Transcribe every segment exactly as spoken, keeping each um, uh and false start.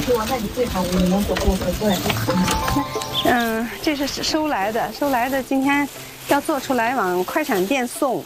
说，那你最好你能走过回过来。 嗯，这是收来的，收来的，今天要做出来往快闪店送。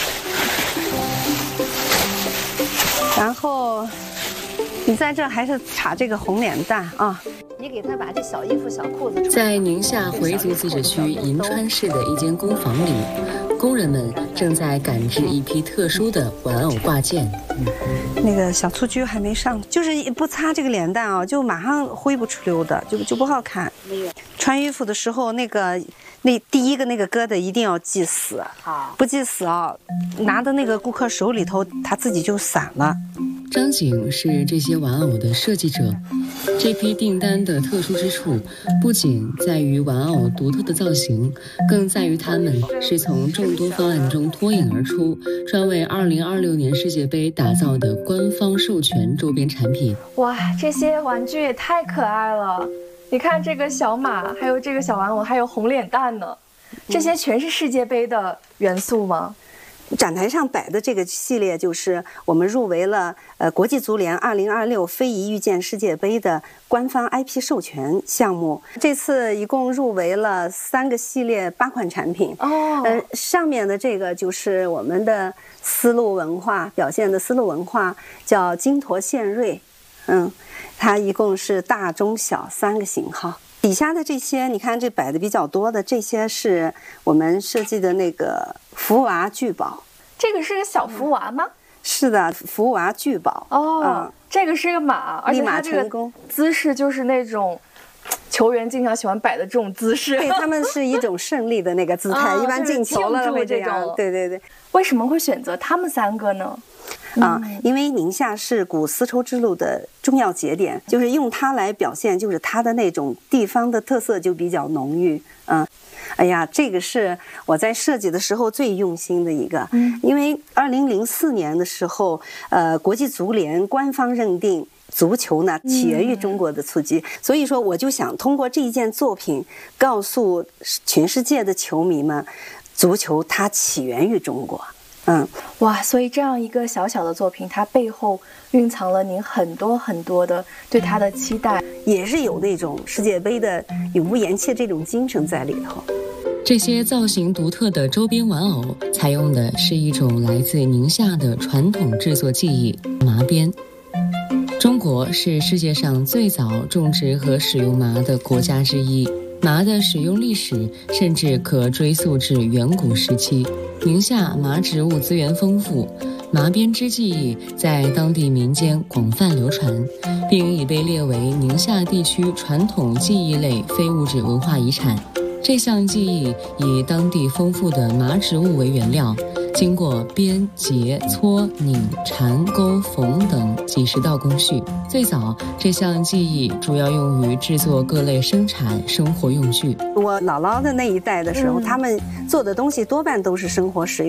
然后你在这还是插这个红脸蛋啊？你给他把这小衣服、小裤子。 在宁夏回族自治区银川市的一间工坊里，工人们正在赶制一批特殊的玩偶挂件。 那个小蹴鞠还没上，就是不擦这个脸蛋啊，就马上灰不出溜的，就就不好看。没有穿衣服的时候，那个那第一个那个疙瘩一定要系死，好，不系死啊，拿到那个顾客手里头，他自己就散了。 张景是这些玩偶的设计者，这批订单的特殊之处，不仅在于玩偶独特的造型，更在于它们是从众多方案中脱颖而出，专为二零二六年世界杯打造的官方授权周边产品。 哇，这些玩具也太可爱了！你看这个小马，还有这个小玩偶，还有红脸蛋呢，这些全是世界杯的元素吗？ 展台上摆的这个系列就是我们入围了呃国际足联二零二六非遗遇见世界杯的官方 I P 授权项目。这次一共入围了三个系列八款产品。哦，呃，上面的这个就是我们的丝路文化表现的丝路文化，叫金驼献瑞。嗯，它一共是大中小三个型号。底下的这些，你看这摆的比较多的，这些是我们设计的那个福娃聚宝。 这个是个小福娃吗？ 嗯、是的，福娃聚宝。 哦，嗯、这个是个马，而且它这个姿势就是那种球员经常喜欢摆的这种姿势。 对，他们是一种胜利的那个姿态，哦、一般进球了会这样。对对对。 为什么会选择他们三个呢？ 啊、嗯，因为宁夏是古丝绸之路的重要节点，就是用它来表现，就是它的那种地方的特色就比较浓郁。嗯，哎呀，这个是我在设计的时候最用心的一个，嗯，因为二零零四年的时候，呃，国际足联官方认定足球呢起源于中国的蹴鞠，嗯、所以说我就想通过这一件作品，告诉全世界的球迷们，足球它起源于中国。嗯， 哇，所以这样一个小小的作品，它背后蕴藏了您很多很多的对它的期待， 也是有那种世界杯的永不言弃这种精神在里头。 这些造型独特的周边玩偶，采用的是一种来自宁夏的传统制作技艺——麻编。中国是世界上最早种植和使用麻的国家之一。麻的使用历史甚至可追溯至远古时期。宁夏麻植物资源丰富，麻编织技艺在当地民间广泛流传，并已被列为宁夏地区传统技艺类非物质文化遗产。这项技艺以当地丰富的麻植物为原料，经过编、结、搓、拧、缠、钩、缝等几十道工序。最早，这项技艺主要用于制作各类生产生活用具。 我姥姥的那一代的时候，嗯、他们做的东西多半都是生活实用。